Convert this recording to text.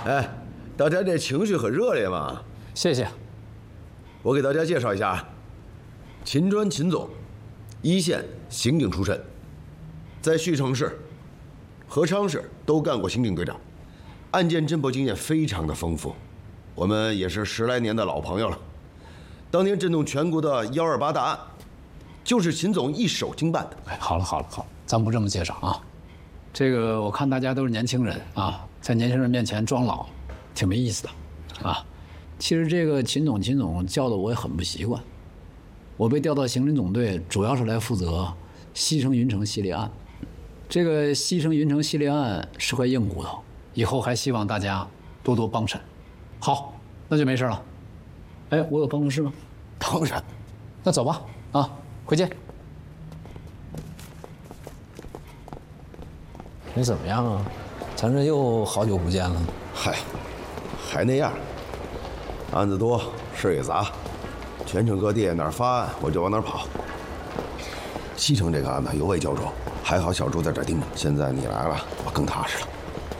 哎，大家这情绪很热烈嘛。 谢谢。 我给大家介绍一下，秦专秦总，一线刑警出身，在胥城市、合昌市都干过刑警队长，案件侦破经验非常的丰富，我们也是10来年的老朋友了。当年震动全国的128大案，就是秦总一手经办的。 哎，好了，咱不这么介绍啊。这个我看大家都是年轻人啊，在年轻人面前装老，挺没意思的啊。其实这个秦总叫的我也很不习惯。我被调到刑侦总队，主要是来负责西城云城系列案。这个西城云城系列案是块硬骨头，以后还希望大家多多帮衬。好，那就没事了。哎，我有办公室吗？ 当然。 那走吧，啊，回见。你怎么样啊？咱这又好久不见了。 嗨，还那样。案子多，事也杂，全省各地哪儿发案我就往哪儿跑。西城这个案子尤为焦灼，还好小朱在这儿盯着。现在你来了，我更踏实了。